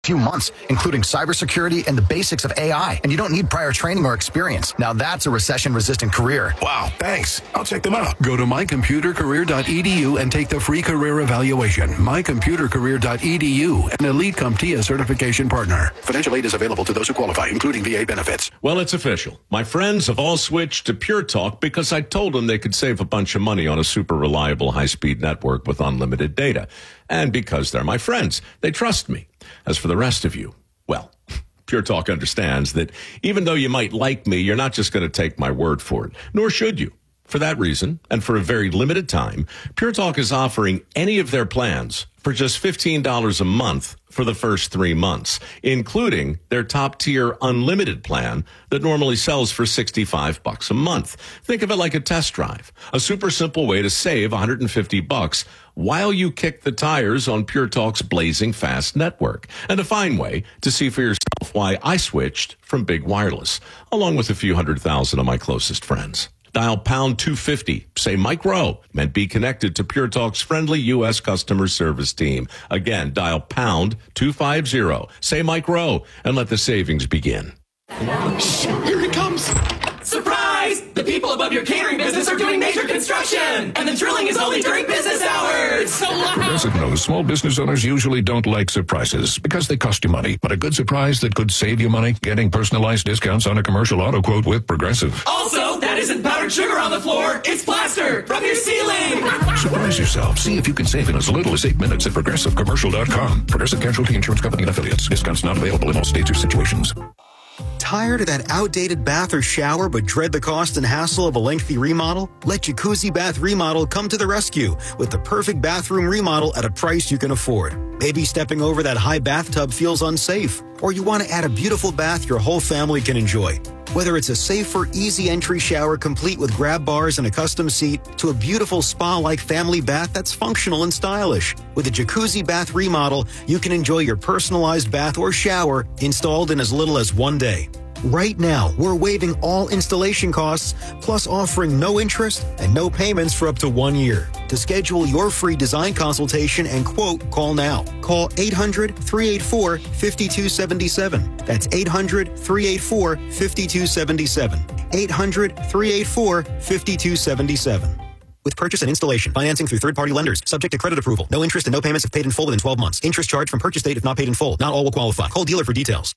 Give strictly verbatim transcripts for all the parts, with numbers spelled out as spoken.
few months, including cybersecurity and the basics of A I. And you don't need prior training or experience. Now that's a recession-resistant career. Wow, thanks. I'll check them out. Go to my computer career dot e d u and take the free career evaluation. my computer career dot e d u, an Elite CompTIA certification partner. Financial aid is available to those who qualify, including V A benefits. Well, it's official. My friends have all switched to Pure Talk because I told them they could save a bunch of money on a super reliable high-speed network with unlimited data. And because they're my friends, they trust me. As for the rest of you, well, Pure Talk understands that even though you might like me, you're not just going to take my word for it, nor should you. For that reason, and for a very limited time, Pure Talk is offering any of their plans for just fifteen dollars a month for the first three months, including their top-tier unlimited plan that normally sells for sixty-five bucks a month. Think of it like a test drive, a super simple way to save one hundred fifty bucks while you kick the tires on Pure Talk's blazing fast network, and a fine way to see for yourself why I switched from Big Wireless, along with a few hundred thousand of my closest friends. Dial pound two fifty, say Mike Rowe, and be connected to Pure Talk's friendly U S customer service team. Again, dial pound two fifty, say Mike Rowe, and let the savings begin. Shh, here he comes. Surprise! The people above your catering business are doing major construction, and the drilling is only during business hours. So loud. Progressive knows small business owners usually don't like surprises because they cost you money. But a good surprise that could save you money, getting personalized discounts on a commercial auto quote with Progressive. Also, that isn't powdered sugar on the floor. It's plaster from your ceiling. Surprise yourself. See if you can save in as little as eight minutes at progressive commercial dot com. Progressive Casualty Insurance Company and Affiliates. Discounts not available in all states or situations. Tired of that outdated bath or shower but dread the cost and hassle of a lengthy remodel? Let Jacuzzi Bath Remodel come to the rescue with the perfect bathroom remodel at a price you can afford. Maybe stepping over that high bathtub feels unsafe, or you want to add a beautiful bath your whole family can enjoy. Whether it's a safer, easy entry shower complete with grab bars and a custom seat to a beautiful spa-like family bath that's functional and stylish. With a Jacuzzi Bath Remodel, you can enjoy your personalized bath or shower installed in as little as one day. Right now, we're waiving all installation costs, plus offering no interest and no payments for up to one year. To schedule your free design consultation and quote, call now. Call eight hundred, three eight four, five two seven seven. That's eight hundred, three eight four, five two seven seven. eight hundred, three eight four, five two seven seven. With purchase and installation, financing through third-party lenders, subject to credit approval. No interest and no payments if paid in full within twelve months. Interest charged from purchase date if not paid in full. Not all will qualify. Call dealer for details.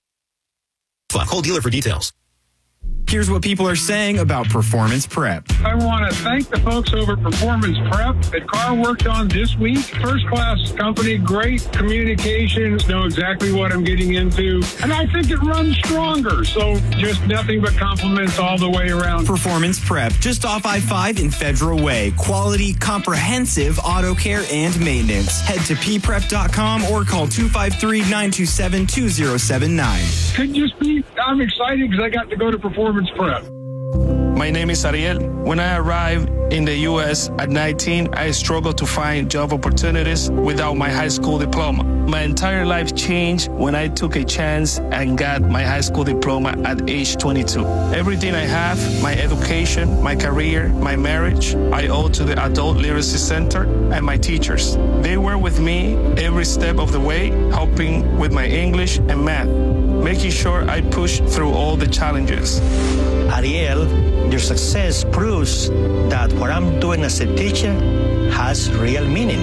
Call dealer for details. Here's what people are saying about Performance Prep. I want to thank the folks over at Performance Prep that Carr worked on this week. First class company, great communications, know exactly what I'm getting into. And I think it runs stronger. So just nothing but compliments all the way around. Performance Prep, just off I five in Federal Way. Quality, comprehensive auto care and maintenance. Head to p prep dot com or call two five three, nine two seven, two zero seven nine. Could just be, I'm excited because I got to go to Performance Prep. My name is Ariel. When I arrived in the U S at nineteen, I struggled to find job opportunities without my high school diploma. My entire life changed when I took a chance and got my high school diploma at age twenty-two. Everything I have, my education, my career, my marriage, I owe to the Adult Literacy Center and my teachers. They were with me every step of the way, helping with my English and math, making sure I push through all the challenges. Ariel, your success proves that what I'm doing as a teacher has real meaning.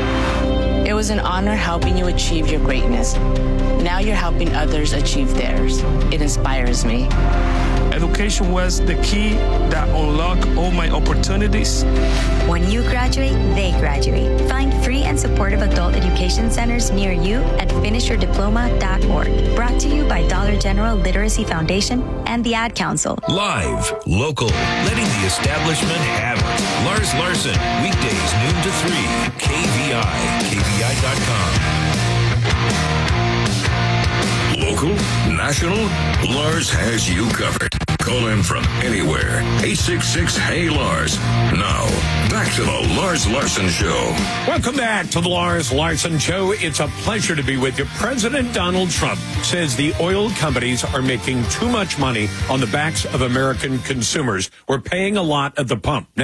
It was an honor helping you achieve your greatness. Now you're helping others achieve theirs. It inspires me. Education was the key that unlocked all my opportunities. When you graduate, they graduate. Find free and supportive adult education centers near you at finish your diploma dot org. Brought to you by Dollar General Literacy Foundation and the Ad Council. Live, local, letting the establishment have it. Lars Larson, weekdays noon to three, K V I, K V I dot com. Local, national, Lars has you covered. Call in from anywhere. eight six six, Hey Lars. Now, back to the Lars Larson Show. Welcome back to the Lars Larson Show. It's a pleasure to be with you. President Donald Trump says the oil companies are making too much money on the backs of American consumers. We're paying a lot at the pump. Now,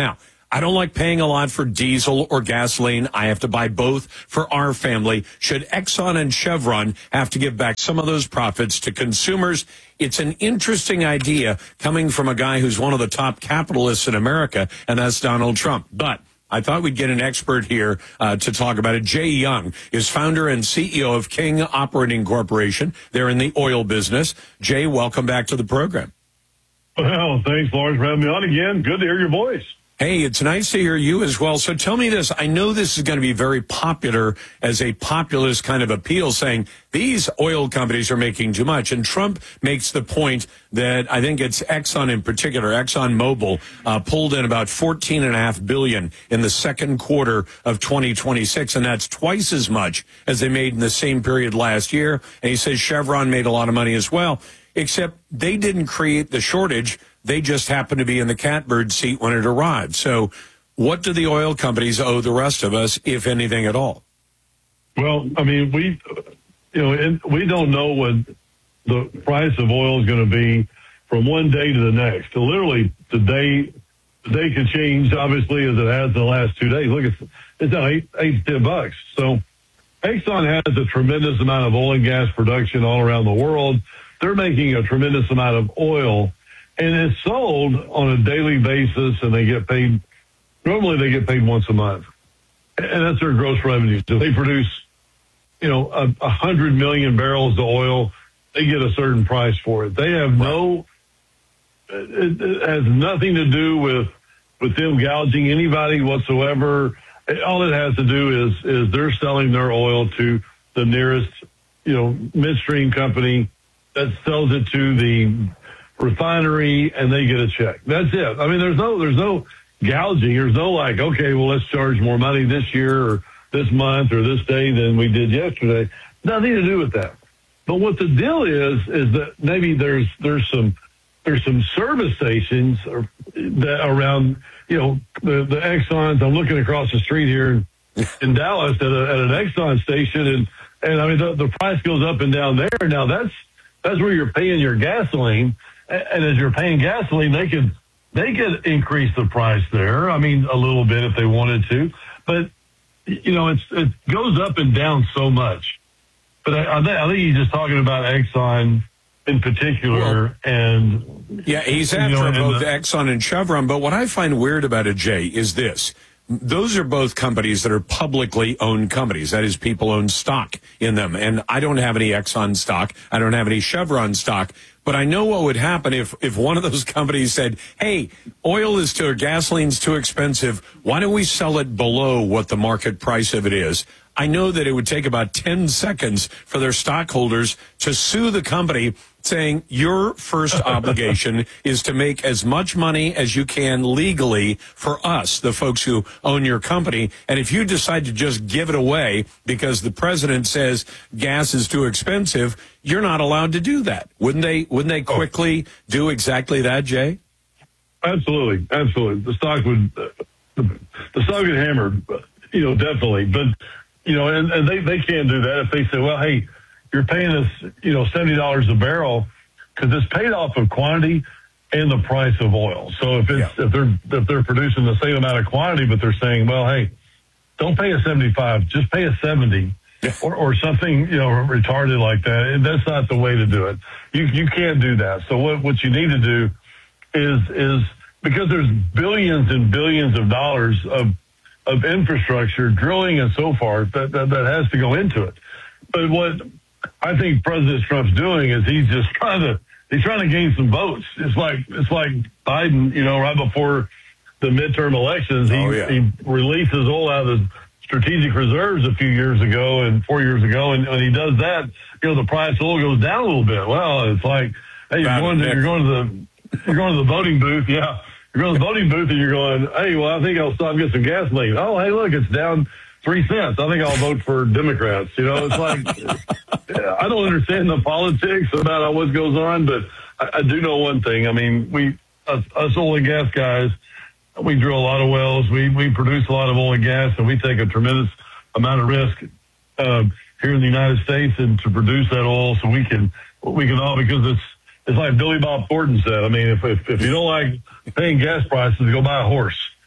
I don't like paying a lot for diesel or gasoline. I have to buy both for our family. Should Exxon and Chevron have to give back some of those profits to consumers? It's an interesting idea coming from a guy who's one of the top capitalists in America, and that's Donald Trump. But I thought we'd get an expert here uh, to talk about it. Jay Young is founder and C E O of King Operating Corporation. They're in the oil business. Jay, welcome back to the program. Well, thanks, Lawrence, for having me on again. Good to hear your voice. Hey, it's nice to hear you as well. So tell me this. I know this is going to be very popular as a populist kind of appeal, saying these oil companies are making too much. And Trump makes the point that I think it's Exxon in particular, Exxon Mobil, uh, pulled in about fourteen and a half billion in the second quarter of twenty twenty-six. And that's twice as much as they made in the same period last year. And he says Chevron made a lot of money as well, except they didn't create the shortage. They just happened to be in the catbird seat when it arrived. So what do the oil companies owe the rest of us, if anything at all? Well, I mean, we, you know, and we don't know what the price of oil is going to be from one day to the next. So literally, the day, the day could change, obviously, as it has in the last two days. Look, it's, it's down eight, eight to ten bucks. So Exxon has a tremendous amount of oil and gas production all around the world. They're making a tremendous amount of oil. And it's sold on a daily basis, and they get paid, normally they get paid once a month. And that's their gross revenue. So they produce, you know, a, a hundred million barrels of oil, they get a certain price for it. They have no, it, it has nothing to do with, with them gouging anybody whatsoever. All it has to do is, is they're selling their oil to the nearest, you know, midstream company that sells it to the refinery, and they get a check. That's it. I mean, there's no, there's no gouging. There's no like, okay, well, let's charge more money this year or this month or this day than we did yesterday. Nothing to do with that. But what the deal is, is that maybe there's, there's some, there's some service stations or, that around, you know, the, the Exxons. I'm looking across the street here in, in Dallas at, a, at an Exxon station, and, and I mean, the, the price goes up and down there. Now that's, that's where you're paying your gasoline. And as you're paying gasoline, they could they could increase the price there. I mean, a little bit if they wanted to, but you know, it's it goes up and down so much. But I, I, think, I think he's just talking about Exxon in particular, well, and yeah, he's after you know, both the, Exxon and Chevron. But what I find weird about it, Jay, is this. Those are both companies that are publicly owned companies. That is, people own stock in them. And I don't have any Exxon stock. I don't have any Chevron stock. But I know what would happen if, if one of those companies said, hey, oil is too, or gasoline's too expensive. Why don't we sell it below what the market price of it is? I know that it would take about ten seconds for their stockholders to sue the company, saying your first obligation is to make as much money as you can legally for us, the folks who own your company. And if you decide to just give it away because the president says gas is too expensive, you're not allowed to do that. Wouldn't they, wouldn't they quickly do exactly that, Jay? Absolutely. Absolutely. The stock would, uh, the, the stock would hammer, you know, definitely. But, you know, and, and they, they can't do that if they say, well, hey, you're paying us, you know, seventy dollars a barrel, because it's paid off of quantity and the price of oil. So if it's, yeah. if they're, if they're producing the same amount of quantity, but they're saying, well, hey, don't pay us seventy-five, just pay us seventy yeah. or, or something, you know, retarded like that. And that's not the way to do it. You, you can't do that. So what, what you need to do is, is because there's billions and billions of dollars of, of infrastructure, drilling and so forth that, that, that has to go into it. But what I think President Trump's doing is he's just trying to, he's trying to gain some votes. It's like, it's like Biden, you know, right before the midterm elections, he, oh, yeah. he releases oil out of the strategic reserves a few years ago and four years ago. And when he does that, you know, the price of oil goes down a little bit. Well, it's like, hey, you're going to, you're going to the, you're going to the voting booth. Yeah. You're going to the voting booth and you're going, hey, well, I think I'll stop and get some gasoline. Oh, hey, look, it's down three cents. I think I'll vote for Democrats. You know, it's like, I don't understand the politics about what goes on, but I, I do know one thing. I mean, we, us, us oil and gas guys, we drill a lot of wells. We, we produce a lot of oil and gas, and we take a tremendous amount of risk uh, here in the United States and to produce that oil so we can, we can all, because it's, it's like Billy Bob Thornton said. I mean, if, if, if you don't like paying gas prices, go buy a horse.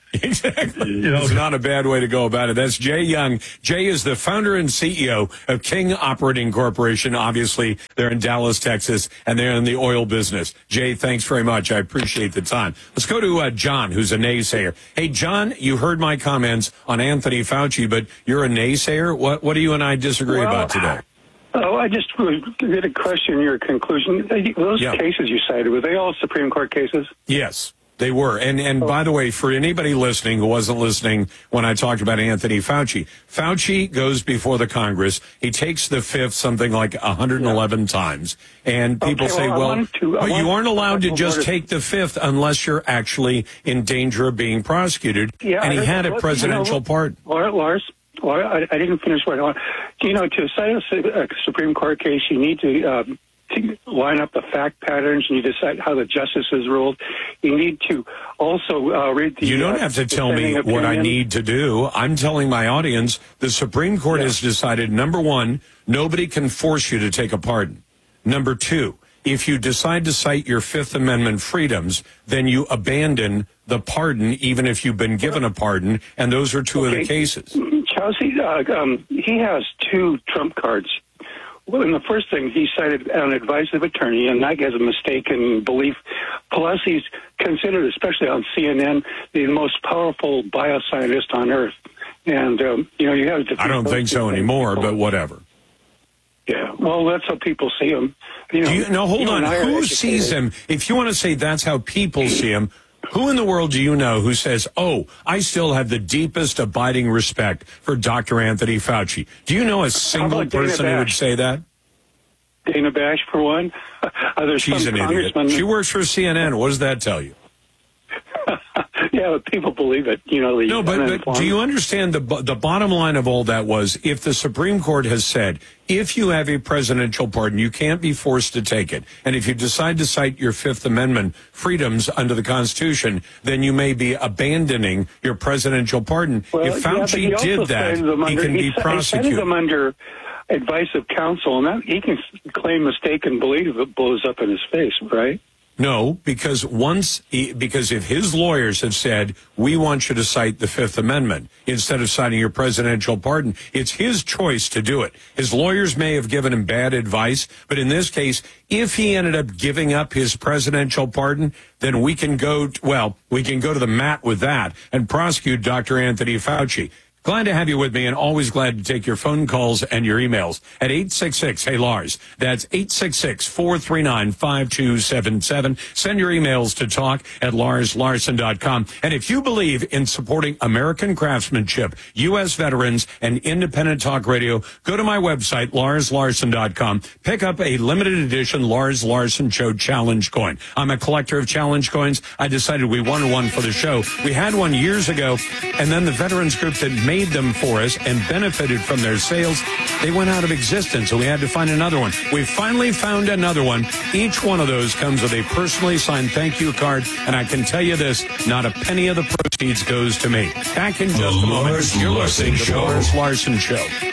Exactly. You know, it's not a bad way to go about it. That's Jay Young. Jay is the founder and C E O of King Operating Corporation. Obviously, they're in Dallas, Texas, and they're in the oil business. Jay, thanks very much. I appreciate the time. Let's go to uh, John, who's a naysayer. Hey, John, you heard my comments on Anthony Fauci, but you're a naysayer. What, what do you and I disagree well, about today? Oh, I just was going to question your conclusion. Those yeah. cases you cited, were they all Supreme Court cases? Yes. They were. And and by the way, for anybody listening who wasn't listening when I talked about Anthony Fauci, Fauci goes before the Congress. He takes the fifth something like one hundred eleven yeah. times. And people okay, say, well, well, to, but you aren't allowed to to just take the fifth unless you're actually in danger of being prosecuted. Yeah, and he had a presidential you know, pardon. Lars, well, I, I didn't finish what I want. You know, to cite a, a Supreme Court case, you need to... Um, to line up the fact patterns, and you decide how the justices ruled. You need to also uh, read the... You don't uh, have to tell me opinion. what I need to do. I'm telling my audience the Supreme Court yeah. has decided, number one, nobody can force you to take a pardon. Number two, if you decide to cite your Fifth Amendment freedoms, then you abandon the pardon, even if you've been given a pardon, and those are two okay. of the cases. Chelsea, uh, um, he has two trump cards. Well, and the first thing, he cited an advice of attorney, and that has a mistaken belief. Plus, he's considered, especially on C N N, the most powerful bioscientist on earth. And, um, you know, you have to... I don't think so anymore, people. But whatever. Yeah, well, that's how people see him. You know, do you, no, hold you on. Who sees him? If you want to say that's how people see him, who in the world do you know who says, oh, I still have the deepest abiding respect for Doctor Anthony Fauci? Do you know a single person who would say that? Dana Bash, for one. There's She's an idiot. She works for C N N. What does that tell you? Yeah, but people believe it. You know, the no, but, but do you understand the the bottom line of all that was if the Supreme Court has said if you have a presidential pardon, you can't be forced to take it, and if you decide to cite your Fifth Amendment freedoms under the Constitution, then you may be abandoning your presidential pardon. Well, if Fauci yeah, he did that, under, he can he, be prosecuted. He them under advice of counsel, and that, he can claim mistaken belief if it blows up in his face, right? No, because once, he, because if his lawyers have said, we want you to cite the Fifth Amendment instead of citing your presidential pardon, it's his choice to do it. His lawyers may have given him bad advice, but in this case, if he ended up giving up his presidential pardon, then we can go, to, well, we can go to the mat with that and prosecute Doctor Anthony Fauci. Glad to have you with me, and always glad to take your phone calls and your emails at eight six six, hey Lars. That's eight six six, four three nine, five two seven seven. Send your emails to talk at lars larson dot com. And if you believe in supporting American craftsmanship, U S veterans, and independent talk radio, go to my website, lars larson dot com. Pick up a limited edition Lars Larson Show Challenge coin. I'm a collector of challenge coins. I decided we wanted one for the show. We had one years ago, and then the veterans group that made them for us and benefited from their sales, they went out of existence, so we had to find another one. We finally found another one. Each one of those comes with a personally signed thank you card, and I can tell you this, not a penny of the proceeds goes to me. Back in just a moment, you're listening to the Lars Larson Show.